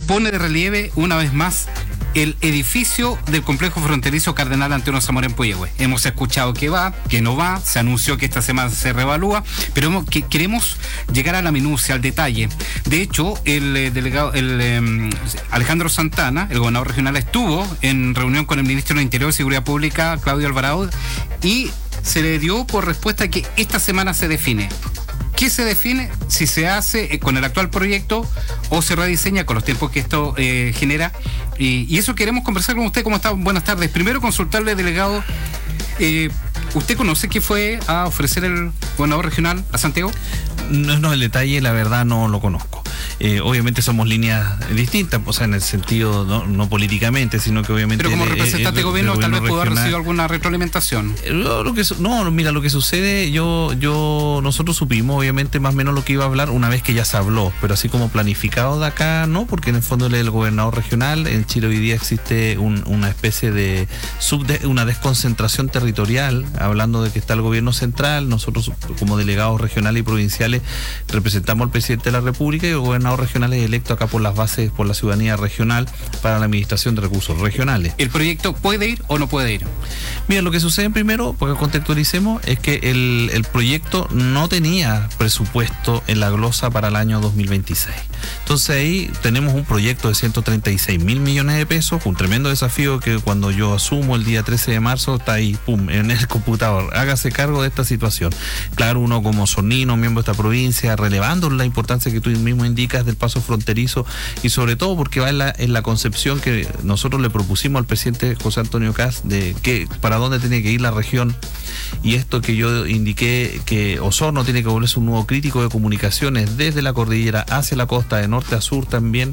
pone de relieve una vez más el edificio del complejo fronterizo Cardenal Antonio Zamora en Puyehue. Hemos escuchado que va, que no va, se anunció que esta semana se reevalúa, pero queremos llegar a la minucia, al detalle. De hecho, el delegado, Alejandro Santana, el gobernador regional, estuvo en reunión con el ministro del Interior y Seguridad Pública, Claudio Alvarado, y se le dio por respuesta que esta semana se define. ¿Qué se define? Si se hace con el actual proyecto o se rediseña con los tiempos que esto genera. Y eso queremos conversar con usted. ¿Cómo está? Buenas tardes. Primero consultarle, delegado, ¿usted conoce qué fue a ofrecer el gobernador regional a Santiago? No, el detalle, la verdad, no lo conozco. Obviamente somos líneas distintas, o sea, en el sentido, no políticamente, sino que obviamente... Pero como representante de gobierno tal vez pudo haber recibido alguna retroalimentación. Mira, lo que sucede, nosotros supimos obviamente más o menos lo que iba a hablar una vez que ya se habló, pero así como planificado de acá, no, porque en el fondo el gobernador regional, en Chile hoy día existe una especie de una desconcentración territorial, hablando de que está el gobierno central, nosotros como delegados regionales y provinciales representamos al presidente de la República y el gobernador regional es electo acá por las bases, por la ciudadanía regional para la administración de recursos regionales. ¿El proyecto puede ir o no puede ir? Mira, lo que sucede primero, porque contextualicemos, es que el proyecto no tenía presupuesto en la glosa para el año 2026. Entonces ahí tenemos un proyecto de 136 mil millones de pesos, un tremendo desafío que cuando yo asumo el día 13 de marzo está ahí, pum, en el computador, hágase cargo de esta situación. Claro, uno como sonino, miembro de esta provincia, relevando la importancia que tú mismo indicas del paso fronterizo y sobre todo porque va en la concepción que nosotros le propusimos al presidente José Antonio Kast de que para dónde tiene que ir la región, y esto que yo indiqué que Osorno tiene que volverse un nuevo crítico de comunicaciones desde la cordillera hacia la costa, de norte a sur también.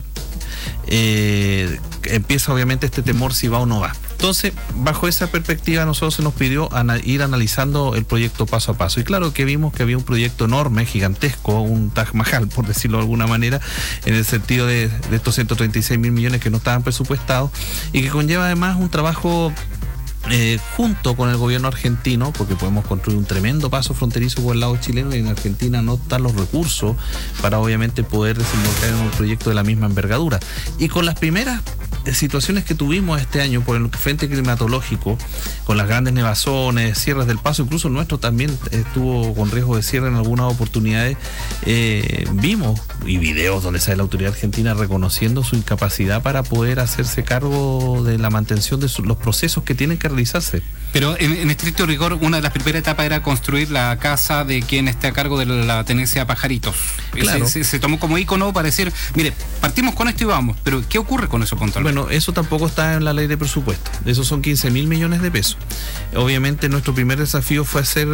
Empieza obviamente este temor si va o no va. Entonces, bajo esa perspectiva, a nosotros se nos pidió ir analizando el proyecto paso a paso. Y claro que vimos que había un proyecto enorme, gigantesco, un Taj Mahal, por decirlo de alguna manera, en el sentido de estos 136 mil millones que no estaban presupuestados y que conlleva además un trabajo junto con el gobierno argentino, porque podemos construir un tremendo paso fronterizo por el lado chileno y en Argentina no están los recursos para obviamente poder desembocar en un proyecto de la misma envergadura. Y con las primeras situaciones que tuvimos este año por el frente climatológico, con las grandes nevazones, cierres del paso, incluso el nuestro también estuvo con riesgo de cierre en algunas oportunidades, vimos y videos donde sale la autoridad argentina reconociendo su incapacidad para poder hacerse cargo de la mantención de los procesos que tienen que realizarse. Pero en estricto rigor, una de las primeras etapas era construir la casa de quien esté a cargo de la tenencia de pajaritos. Claro. Se tomó como ícono para decir, mire, partimos con esto y vamos, pero ¿qué ocurre con eso puntualmente? Bueno, eso tampoco está en la ley de presupuesto. Esos son 15 mil millones de pesos. Obviamente nuestro primer desafío fue ser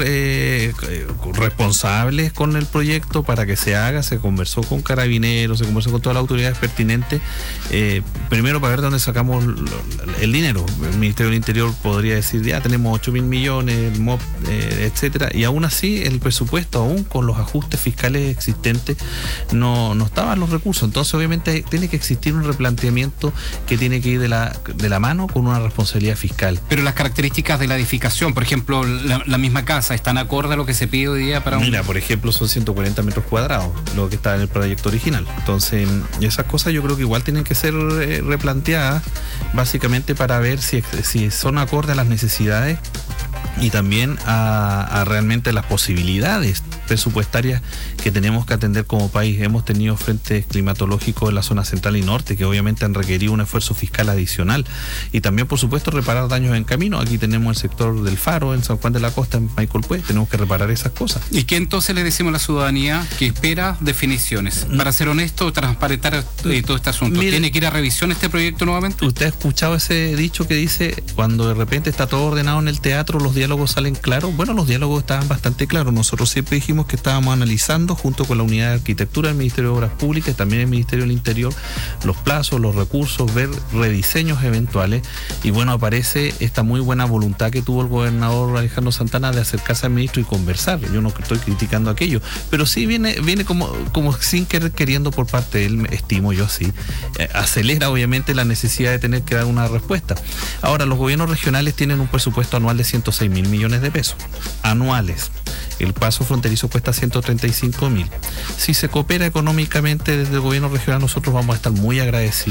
responsables con el proyecto para que se haga. Se conversó con Carabineros, se conversó con todas las autoridades pertinentes. Primero para ver de dónde sacamos el dinero. El Ministerio del Interior podría decir, ya tenemos 8 mil millones, el MOP, etcétera. Y aún así el presupuesto, aún con los ajustes fiscales existentes, no estaban los recursos. Entonces obviamente tiene que existir un replanteamiento que tiene que ir de la mano con una responsabilidad fiscal. Pero las características de la edificación, por ejemplo, la misma casa, ¿están acorde a lo que se pide hoy día para un...? Mira, por ejemplo, son 140 metros cuadrados, lo que está en el proyecto original. Entonces, esas cosas yo creo que igual tienen que ser replanteadas, básicamente para ver si son acordes a las necesidades y también a realmente las posibilidades presupuestarias que tenemos que atender como país. Hemos tenido frentes climatológicos en la zona central y norte que obviamente han requerido un esfuerzo fiscal adicional y también por supuesto reparar daños en camino. Aquí tenemos el sector del Faro en San Juan de la Costa, en Maicol, tenemos que reparar esas cosas. ¿Y qué entonces le decimos a la ciudadanía que espera definiciones? Para ser honesto, transparentar todo este asunto. Mire, ¿tiene que ir a revisión este proyecto nuevamente? ¿Usted ha escuchado ese dicho que dice cuando de repente está todo ordenado en el teatro, los diálogos salen claros? Bueno, los diálogos estaban bastante claros. Nosotros siempre dijimos que estábamos analizando junto con la unidad de arquitectura del Ministerio de Obras Públicas y también el Ministerio del Interior los plazos, los recursos, ver rediseños eventuales y bueno, aparece esta muy buena voluntad que tuvo el gobernador Alejandro Santana de acercarse al ministro y conversar. Yo no estoy criticando aquello, pero sí viene como sin querer queriendo por parte de él, estimo yo así, acelera obviamente la necesidad de tener que dar una respuesta. Ahora, los gobiernos regionales tienen un presupuesto anual de 106 mil millones de pesos anuales. El paso fronterizo cuesta 135 mil. Si se coopera económicamente desde el gobierno regional, nosotros vamos a estar muy agradecidos.